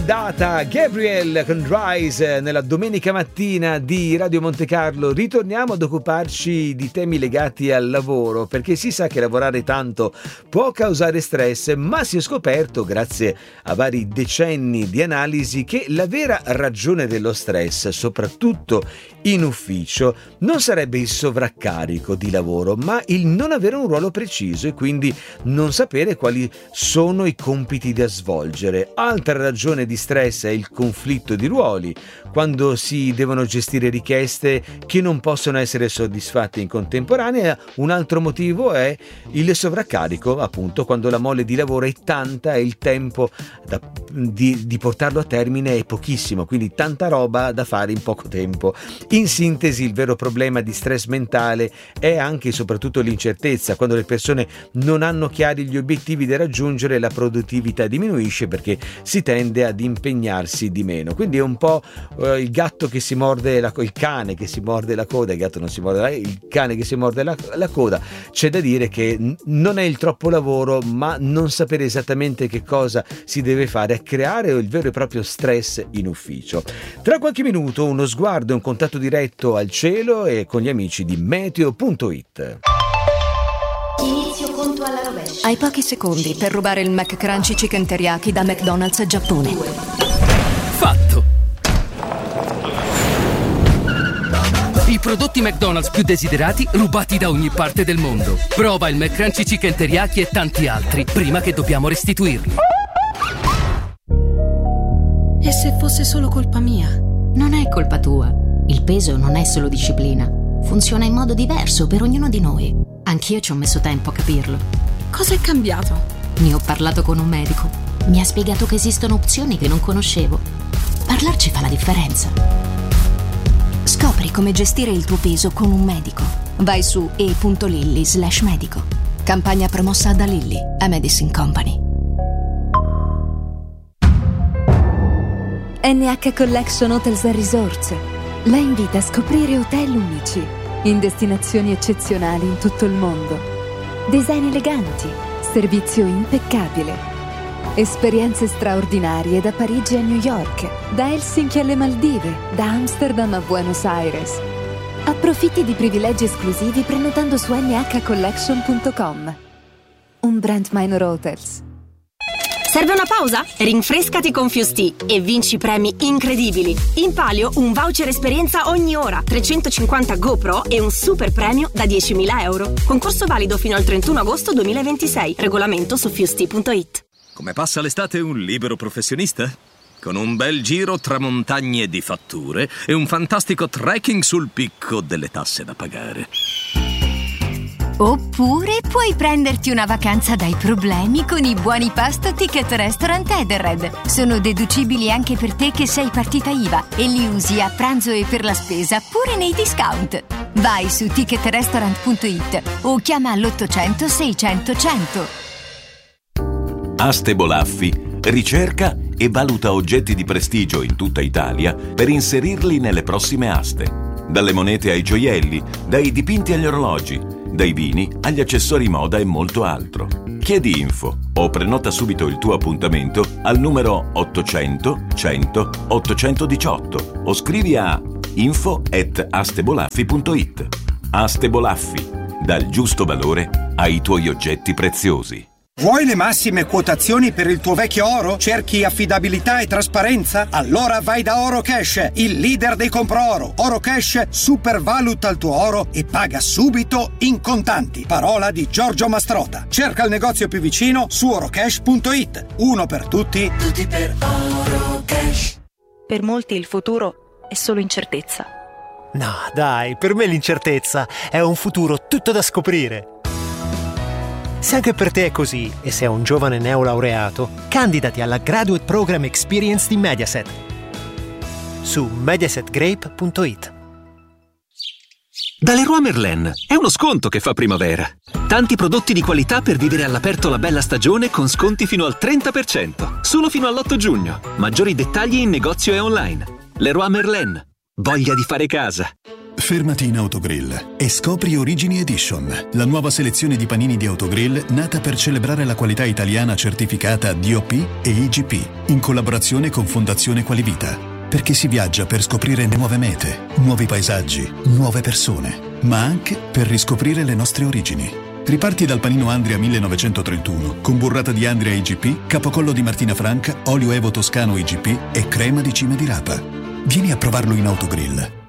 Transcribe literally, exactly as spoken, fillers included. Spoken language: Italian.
andata Gabriel con Rise nella domenica mattina di Radio Monte Carlo. Ritorniamo ad occuparci di temi legati al lavoro, perché si sa che lavorare tanto può causare stress, ma si è scoperto, grazie a vari decenni di analisi, che la vera ragione dello stress, soprattutto in ufficio, non sarebbe il sovraccarico di lavoro, ma il non avere un ruolo preciso e quindi non sapere quali sono i compiti da svolgere. Altra ragione di stress è il conflitto di ruoli, quando si devono gestire richieste che non possono essere soddisfatte in contemporanea. Un altro motivo è il sovraccarico, appunto, quando la mole di lavoro è tanta e il tempo da, di, di portarlo a termine è pochissimo, quindi tanta roba da fare in poco tempo. In sintesi, il vero problema di stress mentale è anche e soprattutto l'incertezza. Quando le persone non hanno chiari gli obiettivi da raggiungere, la produttività diminuisce perché si tende ad impegnarsi di meno. Quindi è un po' eh, il gatto che si morde la, il cane che si morde la coda. Il gatto non si morde la, il cane che si morde la, la coda. C'è da dire che n- non è il troppo lavoro, ma non sapere esattamente che cosa si deve fare a creare il vero e proprio stress in ufficio. Tra qualche minuto uno sguardo e un contatto diretto al cielo e con gli amici di meteo punto it. Inizio conto alla rovescia. Hai pochi secondi per rubare il McCrunchy Chicken Teriyaki da McDonald's Giappone. Fatto! I prodotti McDonald's più desiderati rubati da ogni parte del mondo. Prova il McCrunchy Chicken Teriyaki e tanti altri prima che dobbiamo restituirli. E se fosse solo colpa mia? Non è colpa tua. Il peso non è solo disciplina. Funziona in modo diverso per ognuno di noi. Anch'io ci ho messo tempo a capirlo. Cosa è cambiato? Ne ho parlato con un medico. Mi ha spiegato che esistono opzioni che non conoscevo. Parlarci fa la differenza. Scopri come gestire il tuo peso con un medico. Vai su e punto lilly slash medico. Campagna promossa da Lilly, a Medicine Company. N H Collection Hotels and Resorts la invita a scoprire hotel unici in destinazioni eccezionali in tutto il mondo. Design eleganti, servizio impeccabile, esperienze straordinarie da Parigi a New York, da Helsinki alle Maldive, da Amsterdam a Buenos Aires. Approfitti di privilegi esclusivi prenotando su n h collection punto com. Un brand Minor Hotels. Serve una pausa? Rinfrescati con Fusti e vinci premi incredibili. In palio un voucher esperienza ogni ora, trecentocinquanta GoPro e un super premio da diecimila euro. Concorso valido fino al trentuno agosto duemilaventisei. Regolamento su fusti punto it. Come passa l'estate un libero professionista? Con un bel giro tra montagne di fatture e un fantastico trekking sul picco delle tasse da pagare. Oppure puoi prenderti una vacanza dai problemi con i buoni pasto Ticket Restaurant Edenred. Sono deducibili anche per te che sei partita I V A e li usi a pranzo e per la spesa pure nei discount. Vai su ticket restaurant punto it o chiama l'ottocento seicento cento. Aste Bolaffi ricerca e valuta oggetti di prestigio in tutta Italia per inserirli nelle prossime aste. Dalle monete ai gioielli, dai dipinti agli orologi, dai vini agli accessori moda e molto altro. Chiedi info o prenota subito il tuo appuntamento al numero ottocento cento ottocentodiciotto o scrivi a info at astebolaffi punto it. Aste Bolaffi, dal giusto valore ai tuoi oggetti preziosi. Vuoi le massime quotazioni per il tuo vecchio oro? Cerchi affidabilità e trasparenza? Allora vai da Oro Cash, il leader dei compro-oro. Oro Cash supervaluta il tuo oro e paga subito in contanti. Parola di Giorgio Mastrota. Cerca il negozio più vicino su orocash punto it. Uno per tutti, tutti per Oro Cash. Per molti il futuro è solo incertezza. No, dai, per me l'incertezza è un futuro tutto da scoprire. Se anche per te è così e sei un giovane neolaureato, candidati alla Graduate Program Experience di Mediaset su mediaset grape punto it. Da Leroy Merlin è uno sconto che fa primavera. Tanti prodotti di qualità per vivere all'aperto la bella stagione con sconti fino al trenta per cento. Solo fino all'otto giugno. Maggiori dettagli in negozio e online. Leroy Merlin. Voglia di fare casa. Fermati in Autogrill e scopri Origini Edition, la nuova selezione di panini di Autogrill nata per celebrare la qualità italiana certificata D O P e I G P, in collaborazione con Fondazione Qualivita. Perché si viaggia per scoprire nuove mete, nuovi paesaggi, nuove persone, ma anche per riscoprire le nostre origini. Riparti dal panino Andria millenovecentotrentuno, con burrata di Andria I G P, capocollo di Martina Franca, olio Evo Toscano I G P e crema di cime di rapa. Vieni a provarlo in Autogrill.